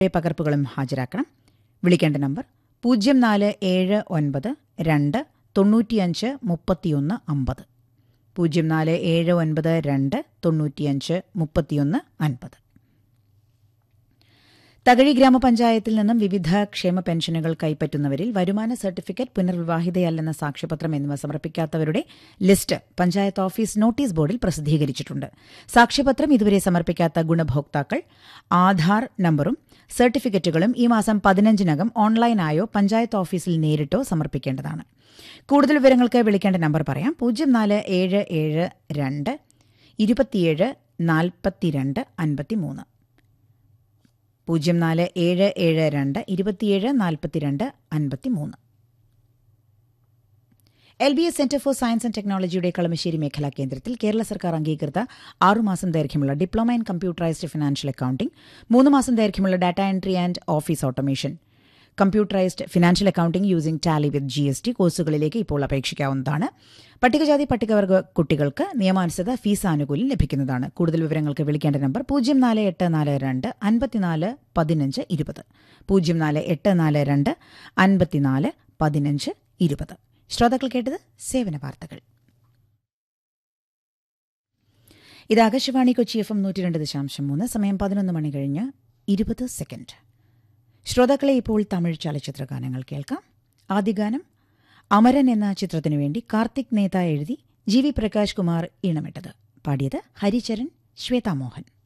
പകർപ്പുകളും ഹാജരാക്കണം. വിളിക്കേണ്ട നമ്പർ 0479 2 95 31 തകഴി ഗ്രാമപഞ്ചായത്തിൽ നിന്നും വിവിധ ക്ഷേമ പെൻഷനുകൾ കൈപ്പറ്റുന്നവരിൽ വരുമാന സർട്ടിഫിക്കറ്റ്, പുനർവിവാഹിതയല്ലെന്ന സാക്ഷ്യപത്രം എന്നിവ സമർപ്പിക്കാത്തവരുടെ ലിസ്റ്റ് പഞ്ചായത്ത് ഓഫീസ് നോട്ടീസ് ബോർഡിൽ പ്രസിദ്ധീകരിച്ചിട്ടുണ്ട്. സാക്ഷ്യപത്രം ഇതുവരെ സമർപ്പിക്കാത്ത ഗുണഭോക്താക്കൾ ആധാർ നമ്പറും സർട്ടിഫിക്കറ്റുകളും ഈ മാസം 15-നകം ഓൺലൈനായോ പഞ്ചായത്ത് ഓഫീസിൽ നേരിട്ടോ സമർപ്പിക്കേണ്ടതാണ്. കൂടുതൽ വിവരങ്ങൾക്ക് വിളിക്കേണ്ട നമ്പർ പറയാം. 04772 27 42 53 04772 27 42 53. LBS centre for science and ടെക്നോളജിയുടെ കളമശ്ശേരി മേഖലാ കേന്ദ്രത്തിൽ കേരള സർക്കാർ അംഗീകൃത 6 മാസം ദൈർഘ്യമുള്ള diploma in computerised financial accounting, 3 മാസം ദൈർഘ്യമുള്ള data entry and office automation, computerised financial accounting using Tally with GST കോഴ്സുകളിലേക്ക് ഇപ്പോൾ അപേക്ഷിക്കാവുന്നതാണ്. പട്ടികജാതി പട്ടികവർഗ കുട്ടികൾക്ക് നിയമാനുസൃത ഫീസ് ആനുകൂല്യം ലഭിക്കുന്നതാണ്. കൂടുതൽ വിവരങ്ങൾക്ക് വിളിക്കേണ്ട നമ്പർ 04842 54 15 20 04842 54 15 20. ശ്രോതാക്കൾ കേട്ടത് സേവന വാർത്തകൾ. ഇത് ആകാശവാണി കൊച്ചി FM 102.3. സമയം 11 മണി കഴിഞ്ഞ് 20 ശ്രോതാക്കളെ ഇപ്പോൾ തമിഴ് ചലച്ചിത്ര ഗാനങ്ങൾ കേൾക്കാം. ആദ്യ ഗാനം അമരൻ എന്ന ചിത്രത്തിനു വേണ്ടി കാർത്തിക് നേത എഴുതി GV പ്രകാശ് കുമാർ ഈണമിട്ടത്. പാടിയത് ഹരിചരൺ, ശ്വേതാമോഹൻ.